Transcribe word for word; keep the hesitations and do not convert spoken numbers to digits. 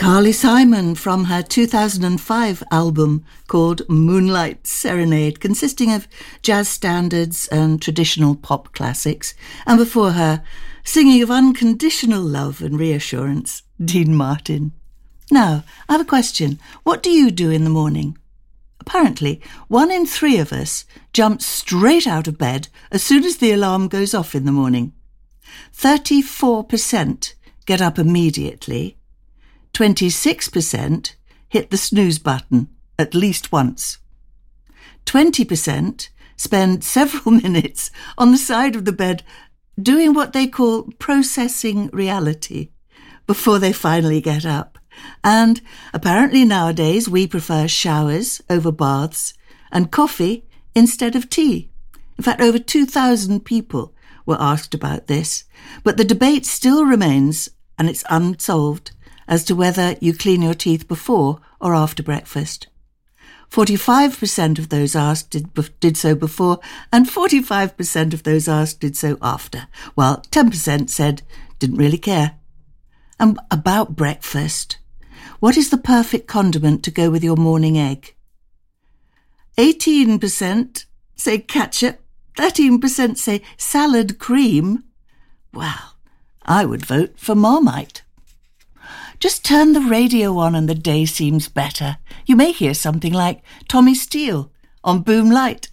Carly Simon from her two thousand five album called Moonlight Serenade, consisting of jazz standards and traditional pop classics, and before her, singing of unconditional love and reassurance, Dean Martin. Now, I have a question. What do you do in the morning? Apparently, one in three of us jumps straight out of bed as soon as the alarm goes off in the morning. thirty-four percent get up immediately. twenty-six percent hit the snooze button at least once. twenty percent spend several minutes on the side of the bed doing what they call processing reality before they finally get up. And apparently nowadays we prefer showers over baths and coffee instead of tea. In fact, over two thousand people were asked about this, but the debate still remains, and it's unsolved, as to whether you clean your teeth before or after breakfast. forty-five percent of those asked did, did so before, and forty-five percent of those asked did so after, while ten percent said didn't really care. And about breakfast, what is the perfect condiment to go with your morning egg? eighteen percent say ketchup, thirteen percent say salad cream. Well, I would vote for Marmite. Just turn the radio on and the day seems better. You may hear something like Tommy Steele on Boom Light.